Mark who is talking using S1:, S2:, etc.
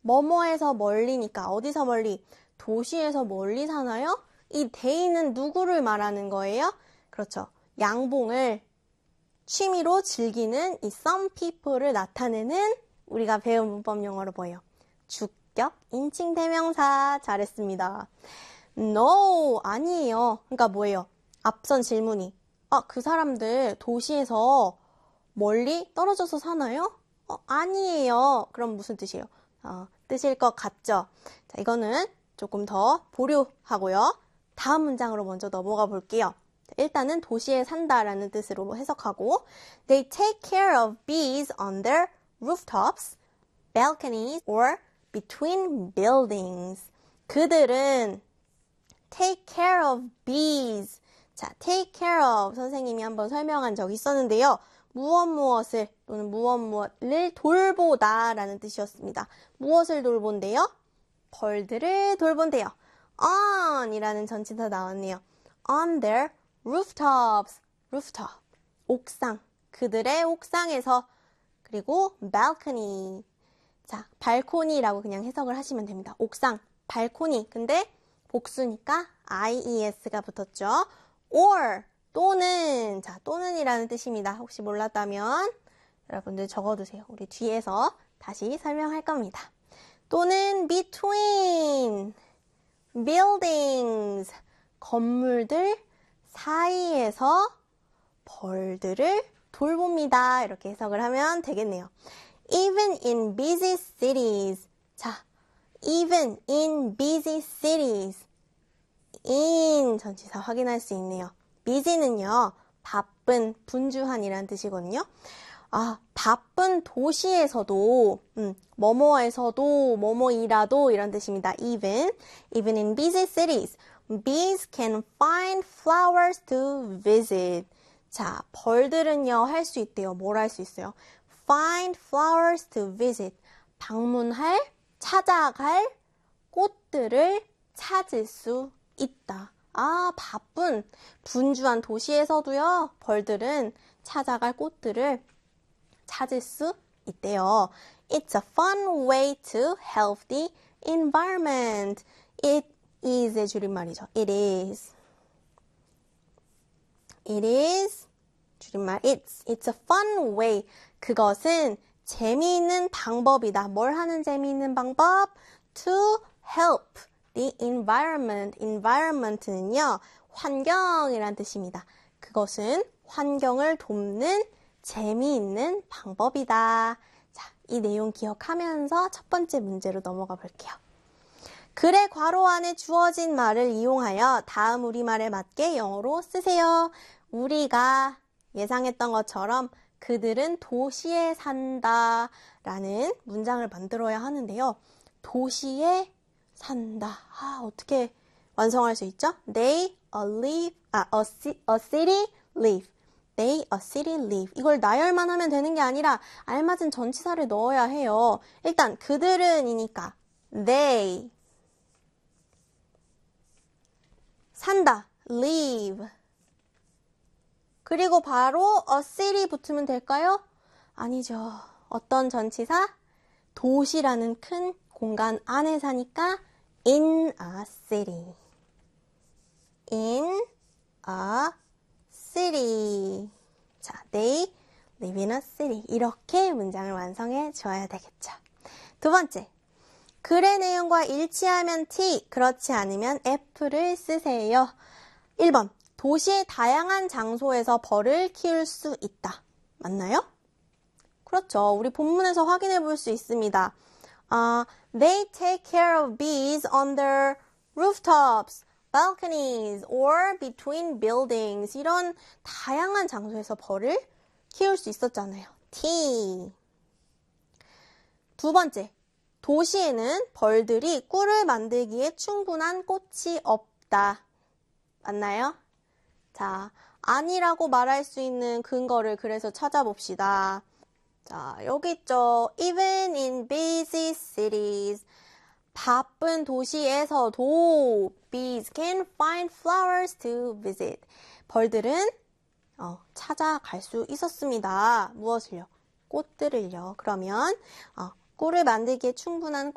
S1: 뭐뭐에서 멀리니까 어디서 멀리? 도시에서 멀리 사나요? 이 they는 누구를 말하는 거예요? 그렇죠. 양봉을 취미로 즐기는 이 some people을 나타내는 우리가 배운 문법 용어로 뭐예요? 주격 인칭 대명사. 잘했습니다. No, 아니에요. 그러니까 뭐예요? 앞선 질문이 그 사람들 도시에서 멀리 떨어져서 사나요? 아니에요. 그럼 무슨 뜻이에요? 뜻일 것 같죠? 자, 이거는 조금 더 보류하고요. 다음 문장으로 먼저 넘어가 볼게요. 일단은 도시에 산다라는 뜻으로 해석하고 They take care of bees on their rooftops, balconies, or between buildings. 그들은 take care of bees. 자, take care of 선생님이 한번 설명한 적이 있었는데요. 무엇을 또는 무엇을 돌보다 라는 뜻이었습니다. 무엇을 돌본대요? 벌들을 돌본대요. on 이라는 전치사 나왔네요. on their rooftops, rooftop, 옥상, 그들의 옥상에서. 그리고 balcony, 자, 발코니라고 그냥 해석을 하시면 됩니다. 옥상, 발코니, 근데 복수니까 ies가 붙었죠. or, 또는, 자, 또는이라는 뜻입니다. 혹시 몰랐다면 여러분들 적어두세요. 우리 뒤에서 다시 설명할 겁니다. 또는 between buildings, 건물들 사이에서 벌들을 돌봅니다. 이렇게 해석을 하면 되겠네요. Even in busy cities. 자, even in busy cities. in 전치사 확인할 수 있네요. busy는요, 바쁜, 분주한이라는 뜻이거든요. 바쁜 도시에서도, 뭐뭐에서도, 뭐뭐이라도 이런 뜻입니다. even in busy cities, bees can find flowers to visit. 자, 벌들은요, 할 수 있대요. 뭘 할 수 있어요? Find flowers to visit. 방문할, 찾아갈 꽃들을 찾을 수 있다. 바쁜, 분주한 도시에서도요, 벌들은 찾아갈 꽃들을 찾을 수 있대요. It's a fun way to help the environment. It is의 줄임말이죠. It is. It is. 줄임말 it's. It's a fun way. 그것은 재미있는 방법이다. 뭘 하는 재미있는 방법? To help the environment. environment는요, 환경이란 뜻입니다. 그것은 환경을 돕는 재미있는 방법이다. 자, 이 내용 기억하면서 첫 번째 문제로 넘어가 볼게요. 글의 괄호 안에 주어진 말을 이용하여 다음 우리말에 맞게 영어로 쓰세요. 우리가 예상했던 것처럼 그들은 도시에 산다 라는 문장을 만들어야 하는데요. 도시에 산다. 어떻게 완성할 수 있죠? They a city live. They a city live. 이걸 나열만 하면 되는 게 아니라 알맞은 전치사를 넣어야 해요. 일단 그들은 이니까 they 산다. live. 그리고 바로 a city 붙으면 될까요? 아니죠. 어떤 전치사? 도시라는 큰 공간 안에 사니까 in a city. in a city. 자, they live in a city. 이렇게 문장을 완성해 줘야 되겠죠. 두 번째. 글의 내용과 일치하면 T, 그렇지 않으면 F를 쓰세요. 1번. 도시의 다양한 장소에서 벌을 키울 수 있다. 맞나요? 그렇죠. 우리 본문에서 확인해 볼 수 있습니다. They take care of bees on their rooftops, balconies, or between buildings. 이런 다양한 장소에서 벌을 키울 수 있었잖아요. T. 두 번째. 도시에는 벌들이 꿀을 만들기에 충분한 꽃이 없다. 맞나요? 자, 아니라고 말할 수 있는 근거를 그래서 찾아봅시다. 자, 여기 있죠. Even in busy cities. 바쁜 도시에서도 bees can find flowers to visit. 벌들은 찾아갈 수 있었습니다. 무엇을요? 꽃들을요. 그러면 꿀을 만들기에 충분한